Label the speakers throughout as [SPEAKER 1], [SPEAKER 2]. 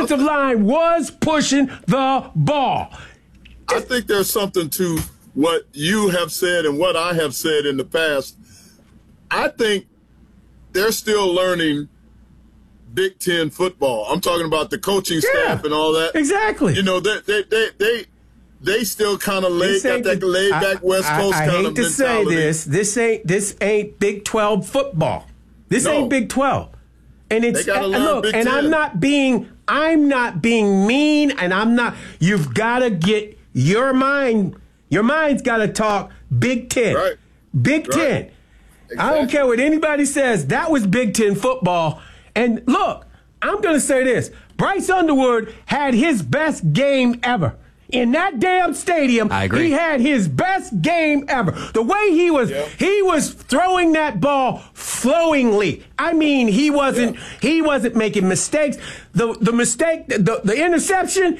[SPEAKER 1] offensive line was pushing the ball.
[SPEAKER 2] I think there's something to what you have said and what I have said in the past. I think they're still learning Big Ten football. I'm talking about the coaching staff and all that.
[SPEAKER 1] Exactly.
[SPEAKER 2] You know, they still kind of laid back West Coast kind of mentality.
[SPEAKER 1] I hate to say this ain't Big 12 football. This ain't Big 12. And it's look, and I'm not being mean, and you've got to get your mind's got to talk Big Ten.
[SPEAKER 2] Right.
[SPEAKER 1] Big Ten. Exactly. I don't care what anybody says. That was Big Ten football. And look, I'm going to say this. Bryce Underwood had his best game ever. In that damn stadium,
[SPEAKER 3] I agree.
[SPEAKER 1] He had his best game ever. The way he was throwing that ball flowingly. I mean, he wasn't making mistakes. The mistake, the interception,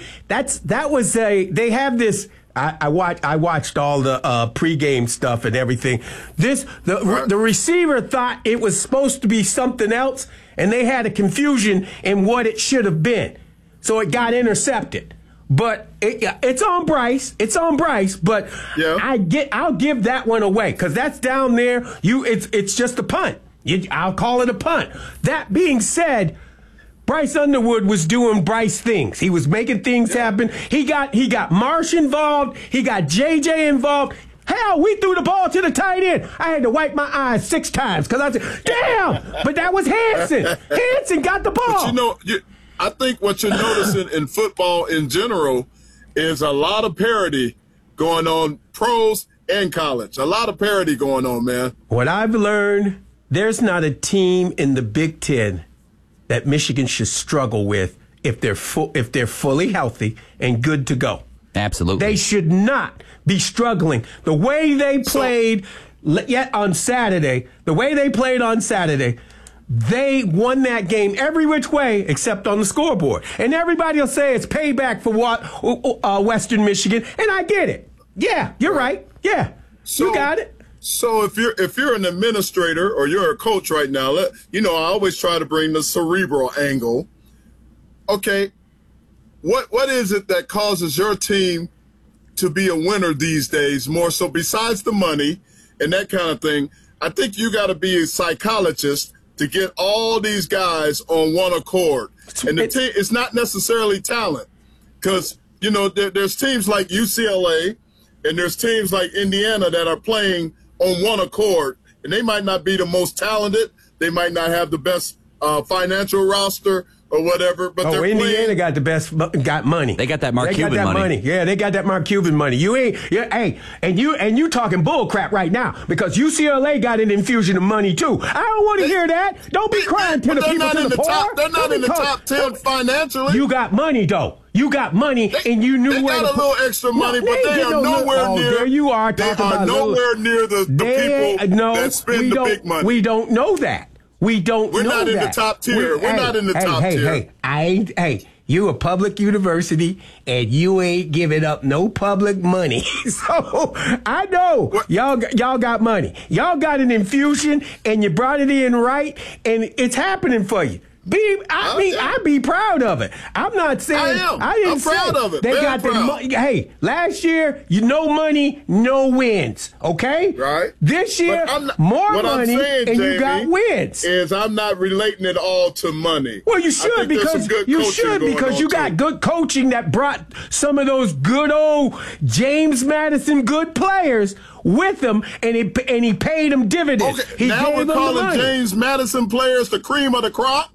[SPEAKER 1] they have this. I watched all the pregame stuff and everything. The receiver thought it was supposed to be something else, and they had a confusion in what it should have been. So it got intercepted. But it's on Bryce. It's on Bryce. But I'll give that one away because that's down there. It's just a punt. I'll call it a punt. That being said, Bryce Underwood was doing Bryce things. He was making things happen. He got Marsh involved. He got JJ involved. Hell, we threw the ball to the tight end. I had to wipe my eyes 6 times because I said, damn, but that was Hanson. Hanson got the ball.
[SPEAKER 2] But I think what you're noticing in football in general is a lot of parity going on, pros and college. A lot of parity going on, man.
[SPEAKER 1] What I've learned, there's not a team in the Big Ten that Michigan should struggle with if they're fully healthy and good to go.
[SPEAKER 3] Absolutely.
[SPEAKER 1] They should not be struggling. The way they played on Saturday, they won that game every which way except on the scoreboard. And everybody will say it's payback for what Western Michigan, and I get it. Yeah, you're right. Yeah, you got it.
[SPEAKER 2] So if you're an administrator or you're a coach right now, I always try to bring the cerebral angle. Okay, what is it that causes your team to be a winner these days more so besides the money and that kind of thing? I think you got to be a psychologist to get all these guys on one accord. And it's not necessarily talent because, there's teams like UCLA and there's teams like Indiana that are playing on one accord, and they might not be the most talented. They might not have the best financial roster or whatever, but they're
[SPEAKER 1] Indiana got the best, got money.
[SPEAKER 3] They got that Mark Cuban money.
[SPEAKER 1] Yeah, they got that Mark Cuban money. And you talking bull crap right now because UCLA got an infusion of money too. I don't want to hear that. Don't be crying to the people to the poor.
[SPEAKER 2] They're not in the top 10 financially.
[SPEAKER 1] You got money though. You got money, and you knew where
[SPEAKER 2] they got a little extra money, but they are nowhere near.
[SPEAKER 1] There you are talking about
[SPEAKER 2] nowhere near the people that spend the big money.
[SPEAKER 1] We don't know that. We're
[SPEAKER 2] not in the top tier. We're not in the top tier.
[SPEAKER 1] Hey, you a public university, and you ain't giving up no public money. So I know y'all got money. Y'all got an infusion, and you brought it in right, and it's happening for you. I'd be proud of it. I'm not saying
[SPEAKER 2] I'm proud of it.
[SPEAKER 1] They got the money. Hey, last year, no money, no wins. Okay,
[SPEAKER 2] right.
[SPEAKER 1] This year, more money, and
[SPEAKER 2] Jamie,
[SPEAKER 1] you got wins.
[SPEAKER 2] Is I'm not relating it all to money.
[SPEAKER 1] Well, you should because you got good coaching that brought some of those good old James Madison good players with him, and he paid them dividends.
[SPEAKER 2] Okay, now we're calling James Madison players the cream of the crop.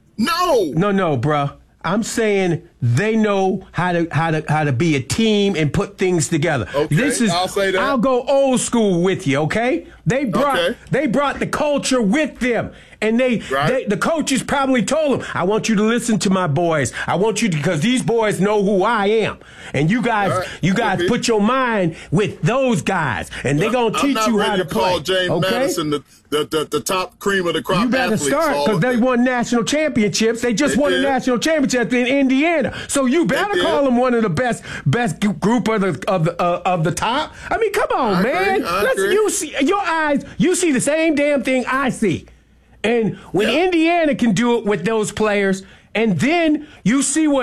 [SPEAKER 1] No, bro. I'm saying they know how to be a team and put things together.
[SPEAKER 2] Okay, I'll say that.
[SPEAKER 1] I'll go old school with you. Okay, they brought the culture with them, and the coaches probably told them, "I want you to listen to my boys. I want you to because these boys know who I am, and you guys put your mind with those guys, and they're gonna teach you how to play."
[SPEAKER 2] Call James Madison the top cream of the crop.
[SPEAKER 1] You better start because they won national championships. They just won a national championship in Indiana. So you better call them one of the best group of the top. I mean, come on, man. You see your eyes. You see the same damn thing I see. And when Indiana can do it with those players, and then you see what